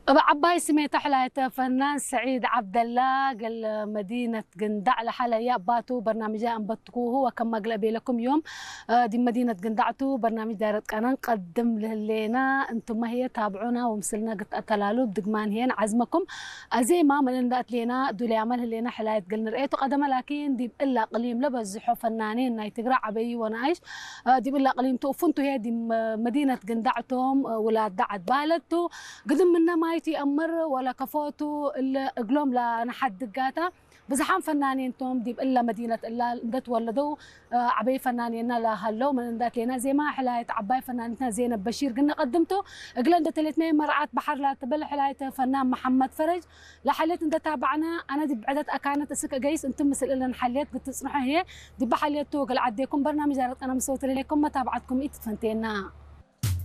عباي سميت حلايته فنان سعيد عبد الله قال مدينة قندع لحلا يا باتو برنامجها أنبتكو هو كم مقلبي لكم يوم دي مدينة قندعتو برنامج دارت كان نقدم لهلينا انتم ما هي تابعونا ومسلنا قد أتلالو بدقمان هين عزمكم زي ما من دات لينا دولي عمل هلينا حلايت قلنا رأيتو قدم لكن دي إلا قليم لبزحو فنانين ناي تقرع عبي ونعيش دي إلا قليم توفنتو هي دي مدينة قندعتهم ولاد دعت بالتو قدم منا ما أمر ولا كفوتو إلا قلوم لا نحد دقاتا بزحام فنانين توم ديب إلا مدينة إلا ندت ولدو عباي فنانين لا هلو من ذات لنا زي ما حلايت عباي فنانتنا زينب بشير قلنا قدمته قلنا ندت الاثنين مرعات بحر لا تبل حلايت فنان محمد فرج لحليت ندت تابعنا أنا دي بعدت أكانت السكة جيس أنتم مثل إلا نحليت قلت تصنعها هي دي بحليت توقل عديكم برنامج أنا مصوت لكم ما تابعتكم إيه تفنتينا